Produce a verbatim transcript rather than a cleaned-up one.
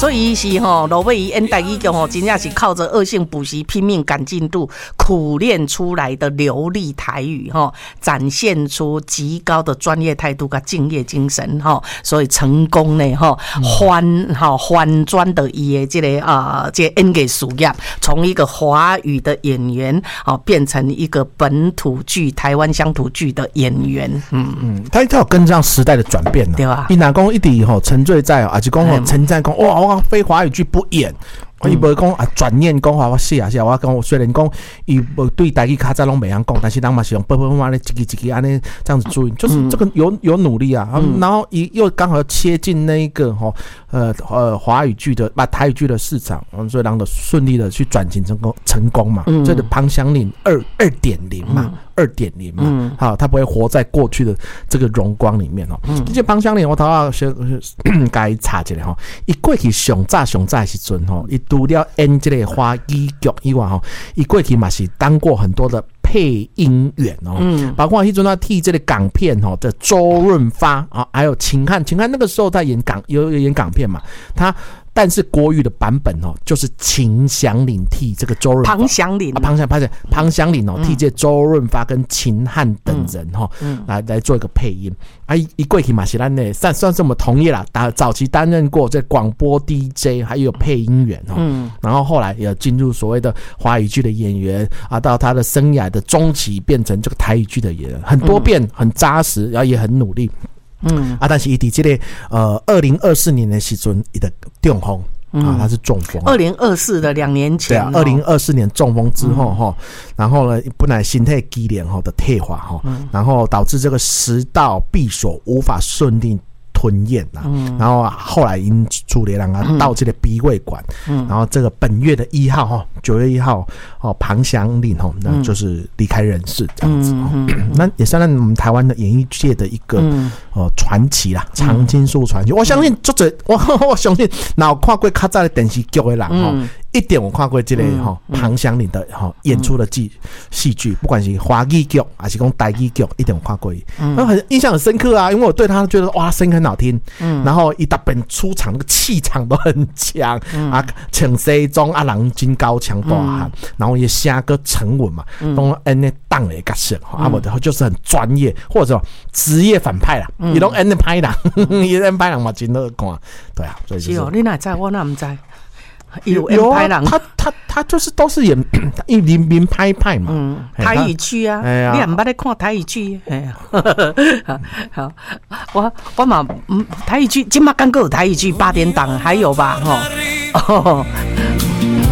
所以是吼罗美仪演台语剧吼，真正是靠着恶性补习、拼命赶进度、苦练出来的流利台语吼，展现出极高的专业态度跟敬业精神吼，所以成功呢吼翻吼翻转的伊的这个啊这个演艺事业，从一个华语的演员哦变成一个本土剧、台湾乡土剧的演员。嗯嗯， 他他有跟上时代的转变了， 对吧？ 伊若讲一直吼沉醉在，还是讲吼称赞讲哇，我非华语剧不演。伊无讲啊，转念讲话我是啊是啊，我讲虽然讲伊无对台语较早拢袂晓讲，但是人嘛是用啵啵啵咧，一个一个安尼这样子注意，就是这个有有努力啊。嗯、然后伊又刚好切进那一个吼呃呃华语剧的把台语剧的市场，所以让他顺利的去转型成功成功嘛。嗯、这个庞祥岭二二点零嘛。嗯二点零嘛，嗯、好，他不会活在过去的这个荣光里面哦。嗯、这庞祥岭我头下先该查一下吼，伊过去上早上早的时阵吼，伊除了演这个华语剧以外吼，伊过去嘛是当过很多的配音员哦，嗯，包括迄阵他替这个港片吼的周润发啊，还有秦汉，秦汉那个时候在演港有有演港片嘛，他。但是国语的版本哦，就是秦祥岭替这个周润发， 庞祥岭， 啊、庞祥，庞庞祥岭哦，替这周润发跟秦汉等人哈、嗯嗯，来来做一个配音。啊，一过去嘛是咱呢，算算是我们同业啦，打早期担任过这广播 D J， 还有配音员哦，嗯，然后后来也进入所谓的华语剧的演员啊，到他的生涯的中期变成这个台语剧的演员，很多变，很扎实，然后也很努力。嗯啊，但是伊伫这个呃二零二四年的时阵，伊的中风啊，他是中风。 二零二四的两年前，对啊，二零二四年中风之后哈、嗯，然后呢，本来身体机能哈的退化哈，然后导致这个食道闭锁，无法顺利吞咽呐、嗯，然后后来因处理让他到这个鼻胃管，嗯，然后这个本月的一号哈，九月一号哦，庞祥岭哈，那就是离开人世这样子哦、嗯嗯，那也算是我们台湾的演艺界的一个、嗯、呃传奇啦，常青树传奇。我相信作者，我我相信哪有看过较早的电视剧的人哈。嗯一点我看过这个哈庞祥岭的哈演出的剧戏剧，不管是华语剧还是讲台语剧，一点我看过，嗯，很印象很深刻啊，因为我对他觉得哇声音很好听，嗯，然后一大本出场那个气场都很强、嗯、啊，穿西装啊，人真高强大汉、嗯，然后也声歌沉稳嘛，都演那当的角色，啊，我的就是很专业或者职业反派啦，伊拢演那歹人，伊演歹人嘛真好看，对啊，所以就是。 是哦，你哪知我哪唔知？ 有有啊，他他他就是都是演民民拍派嘛， 嗯，台语剧啊，哎、你也唔捌咧看台语剧，哎呀，好，我我嘛，嗯，台语剧今嘛刚够有台语剧八点档还有吧，吼，哦，